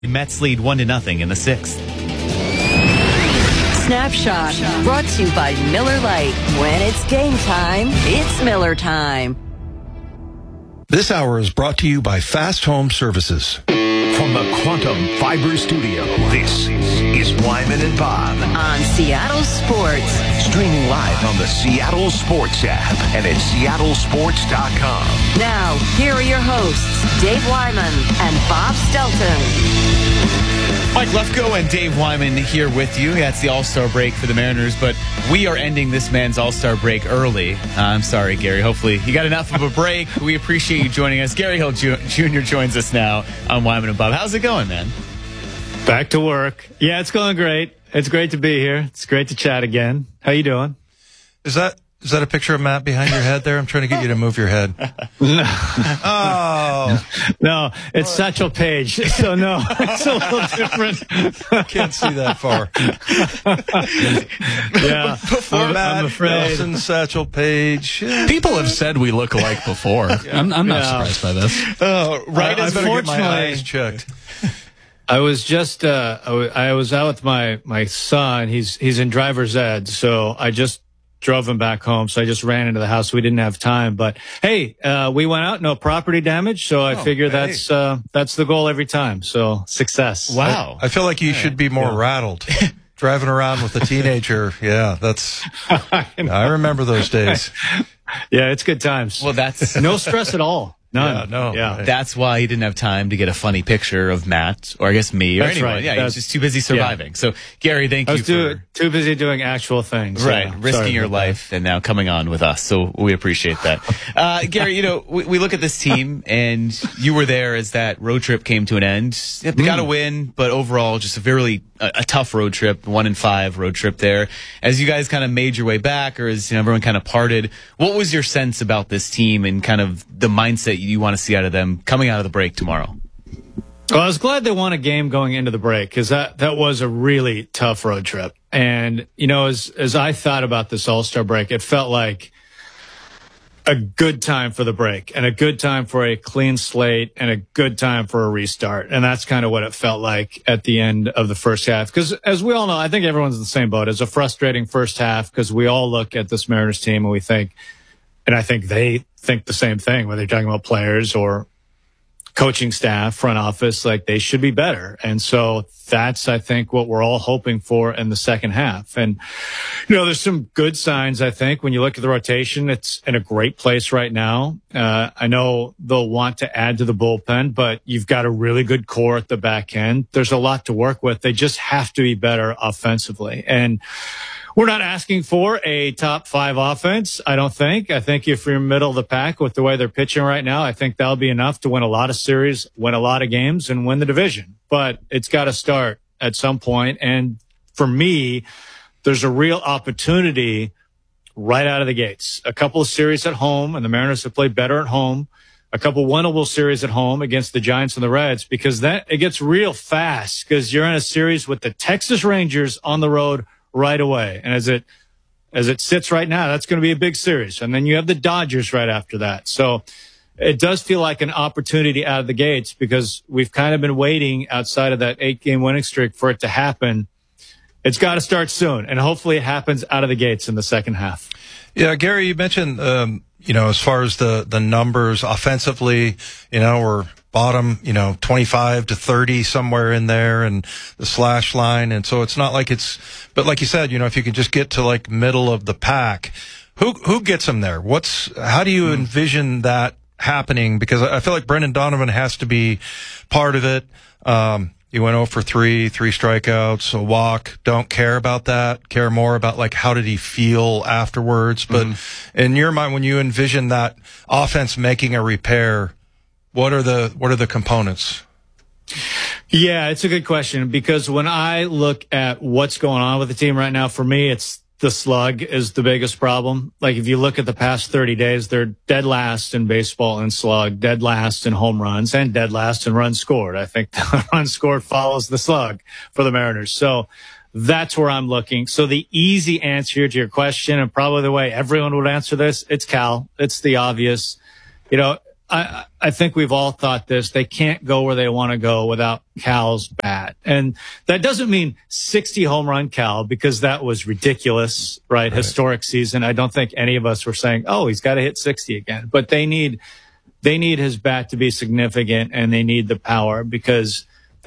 Mets lead 1-0 in the sixth. Snapshot brought to you by Miller Lite. When it's game time, it's Miller time. This hour is brought to you by Fast Home Services. From the Quantum Fiber Studio, this is Wyman and Bob. On Seattle Sports. Streaming live on the Seattle Sports app and at seattlesports.com. Now, here are your hosts, Dave Wyman and Bob Stelton. Mike Lefko and Dave Wyman here with you. Yeah, it's the All-Star break for the Mariners, but we are ending this man's All-Star break early. I'm sorry, Gary. Hopefully you got enough of a break. We appreciate you joining us. Gary Hill Jr. joins us now on Wyman and Bob. How's it going, man? Back to work. Yeah, it's going great. It's great to be here. It's great to chat again. How you doing? Is that a picture of Matt behind your head there? I'm trying to get you to move your head. Oh. No, it's Satchel Paige. So, no, it's a little different. Can't see that far. Yeah. Before Matt I'm afraid. Nelson, Satchel Paige. People have said we look alike before. I'm not surprised by this. Right as I better get my unfortunately- eyes checked. I was just, I was out with my son. He's in driver's ed. So I just drove him back home. So I just ran into the house. We didn't have time, but hey, we went out, no property damage. So I figure hey. that's the goal every time. So success. Wow. I feel like you should be more rattled. Driving around with a teenager. Yeah, I remember those days. Yeah, it's good times. Well, that's No stress at all. None. Yeah, no. Yeah. Right. that's why he didn't have time to get a funny picture of Matt, or I guess me, or That's anyone. right. Yeah, he was just too busy surviving. So, Gary, thank I you was for too busy doing actual things. right Yeah, risking sorry your about that. life and now coming on with us. So we appreciate that. Gary, we look at this team, and you were there as that road trip came to an end. They got a win, but overall, just a tough road trip, 1-5 road trip there. As you guys kind of made your way back, or as everyone kind of parted, what was your sense about this team and kind of the mindset you want to see out of them coming out of the break tomorrow? Well, I was glad they won a game going into the break because that was a really tough road trip. And, as I thought about this All-Star break, it felt like a good time for the break and a good time for a clean slate and a good time for a restart. And that's kind of what it felt like at the end of the first half. Because as we all know, I think everyone's in the same boat. It's a frustrating first half because we all look at this Mariners team and we think, and I think they think the same thing, whether you're talking about players or coaching staff, front office, like they should be better. And so that's, I think, what we're all hoping for in the second half. And, there's some good signs, I think, when you look at the rotation. It's in a great place right now. I know they'll want to add to the bullpen, but you've got a really good core at the back end. There's a lot to work with. They just have to be better offensively. And we're not asking for a top 5 offense, I don't think. I think if you're middle of the pack with the way they're pitching right now, I think that'll be enough to win a lot of series, win a lot of games, and win the division. But it's got to start at some point. And for me, there's a real opportunity right out of the gates. A couple of series at home, and the Mariners have played better at home. A couple winnable series at home against the Giants and the Reds, because it gets real fast because you're in a series with the Texas Rangers on the road right away. And as it sits right now, that's going to be a big series. And then you have the Dodgers right after that. So it does feel like an opportunity out of the gates because we've kind of been waiting outside of that 8-game winning streak for it to happen. It's got to start soon. And hopefully it happens out of the gates in the second half. Yeah, Gary, you mentioned, as far as the numbers offensively, we're bottom, 25 to 30 somewhere in there and the slash line. And so it's not like but like you said, if you can just get to like middle of the pack, who gets them there? How do you envision that happening? Because I feel like Brendan Donovan has to be part of it. You went 0 for 3 strikeouts, a walk. Don't care about that. Care more about like how did he feel afterwards. But in your mind, when you envision that offense making a repair, what are the components? Yeah, it's a good question because when I look at what's going on with the team right now, for me, it's the slug is the biggest problem. Like if you look at the past 30 days, they're dead last in baseball in slug, dead last in home runs, and dead last in runs scored. I think the runs scored follows the slug for the Mariners. So that's where I'm looking. So the easy answer to your question, and probably the way everyone would answer this, it's Cal. It's the obvious. I think we've all thought this. They can't go where they want to go without Cal's bat. And that doesn't mean 60 home run Cal, because that was ridiculous, right? Historic season. I don't think any of us were saying, oh, he's got to hit 60 again. But they need his bat to be significant, and they need the power, because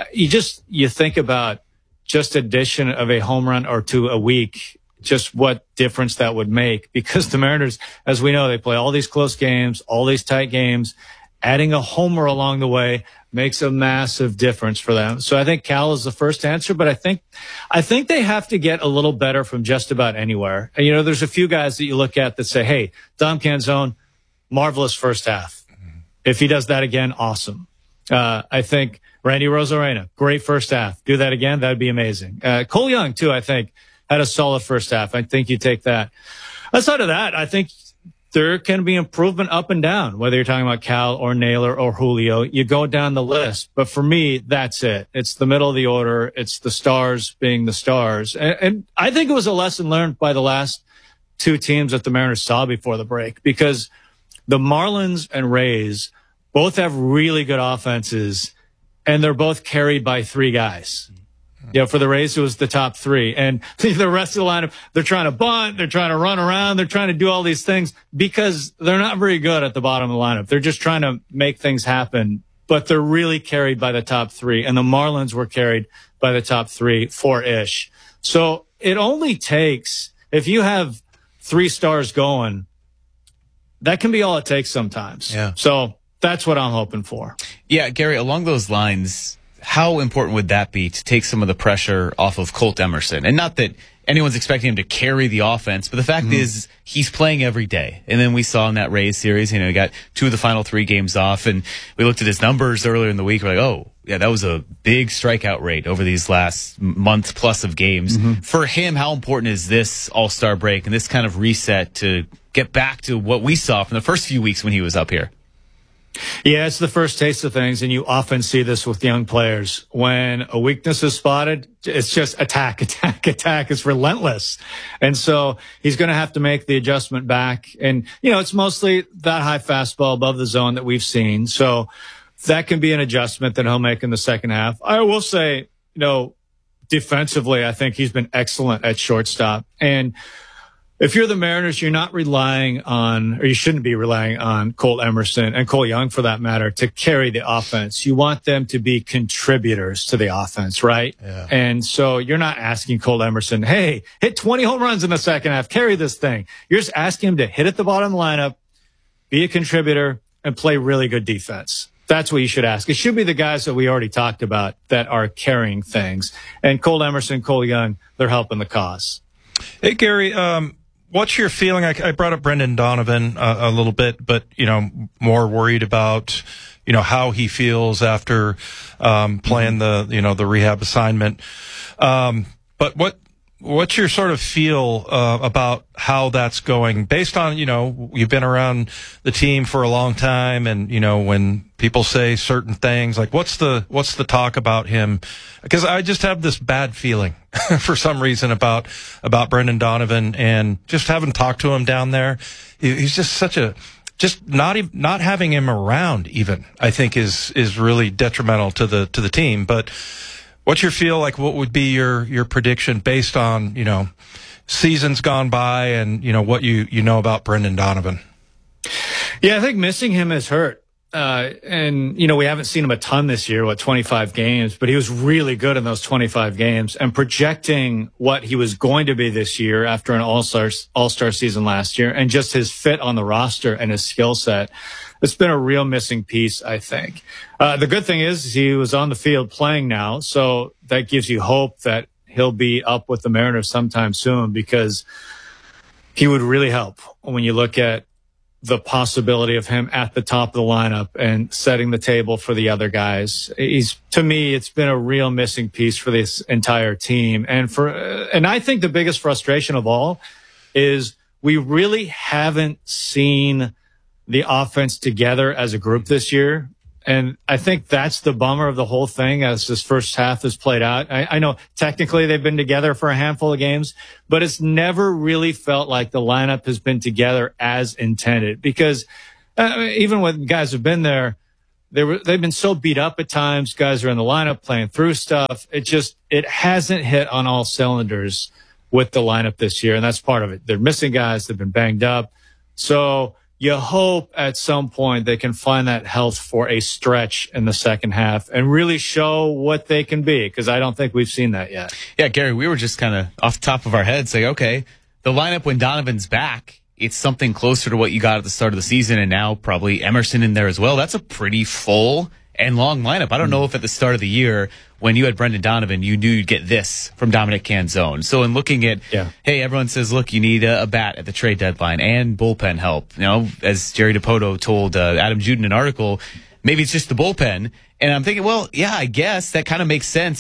you think about just addition of a home run or two a week, just what difference that would make, because the Mariners, as we know, they play all these close games, all these tight games. Adding a homer along the way makes a massive difference for them. So I think Cal is the first answer, but I think they have to get a little better from just about anywhere. And, there's a few guys that you look at that say, hey, Dom Canzone, marvelous first half. If he does that again, awesome. I think Randy Rosarena, great first half. Do that again, that'd be amazing. Cole Young, too, I think, had a solid first half. I think you take that. Outside of that, I think there can be improvement up and down, whether you're talking about Cal or Naylor or Julio. You go down the list. But for me, that's it. It's the middle of the order. It's the stars being the stars. And I think it was a lesson learned by the last two teams that the Mariners saw before the break, because the Marlins and Rays both have really good offenses, and they're both carried by three guys. For the Rays, it was the top three. And the rest of the lineup, they're trying to bunt, they're trying to run around, they're trying to do all these things because they're not very good at the bottom of the lineup. They're just trying to make things happen, but they're really carried by the top three. And the Marlins were carried by the top three, four-ish. So it only takes, if you have three stars going, that can be all it takes sometimes. Yeah. So that's what I'm hoping for. Yeah, Gary, along those lines, how important would that be to take some of the pressure off of Colt Emerson? And not that anyone's expecting him to carry the offense, but the fact is he's playing every day. And then we saw in that Rays series, he got 2 of the final 3 games off, and we looked at his numbers earlier in the week. We're like, oh, yeah, that was a big strikeout rate over these last month plus of games. For him, how important is this All-Star break and this kind of reset to get back to what we saw from the first few weeks when he was up here? Yeah, it's the first taste of things, and you often see this with young players. When a weakness is spotted, it's just attack, attack, attack. It's relentless. And so he's going to have to make the adjustment back. And, it's mostly that high fastball above the zone that we've seen. So that can be an adjustment that he'll make in the second half. I will say, defensively, I think he's been excellent at shortstop. And if you're the Mariners, you're not relying on, or you shouldn't be relying on Colt Emerson and Cole Young for that matter to carry the offense. You want them to be contributors to the offense, right? Yeah. And so you're not asking Colt Emerson, hey, hit 20 home runs in the second half, carry this thing. You're just asking him to hit at the bottom of the lineup, be a contributor, and play really good defense. That's what you should ask. It should be the guys that we already talked about that are carrying things. And Colt Emerson, Cole Young, they're helping the cause. Hey, Gary, what's your feeling? I brought up Brendan Donovan a little bit, but, more worried about, how he feels after playing the rehab assignment. But what's your sort of feel about how that's going based on, you've been around the team for a long time, and, when people say certain things, like what's the talk about him? Because I just have this bad feeling for some reason about Brendan Donovan, and just having talked to him down there, he's just not having him around even, I think is really detrimental to the team. But what's your feel like? What would be your prediction based on, seasons gone by and, what you know about Brendan Donovan? Yeah, I think missing him has hurt. And, we haven't seen him a ton this year, 25 games, but he was really good in those 25 games, and projecting what he was going to be this year after an all-star season last year, and just his fit on the roster and his skill set. It's been a real missing piece, I think. The good thing is he was on the field playing now, so that gives you hope that he'll be up with the Mariners sometime soon, because he would really help when you look at the possibility of him at the top of the lineup and setting the table for the other guys. To me, it's been a real missing piece for this entire team. And I think the biggest frustration of all is we really haven't seen the offense together as a group this year. And I think that's the bummer of the whole thing as this first half has played out. I know technically they've been together for a handful of games, but it's never really felt like the lineup has been together as intended, because Even when guys have been there, they've been so beat up at times. Guys are in the lineup playing through stuff. It hasn't hit on all cylinders with the lineup this year, and that's part of it. They're missing guys. They've been banged up. So you hope at some point they can find that health for a stretch in the second half and really show what they can be, because I don't think we've seen that yet. Yeah, Gary, we were just kind of off the top of our heads saying, okay, the lineup when Donovan's back, it's something closer to what you got at the start of the season, and now probably Emerson in there as well. That's a pretty full and long lineup. I don't know if at the start of the year when you had Brendan Donovan, you knew you'd get this from Dominic Canzone. So in looking at, hey, everyone says, look, you need a bat at the trade deadline and bullpen help. You know, as Jerry Dipoto told Adam Juden in an article, maybe it's just the bullpen. And I'm thinking, well, yeah, I guess that kind of makes sense.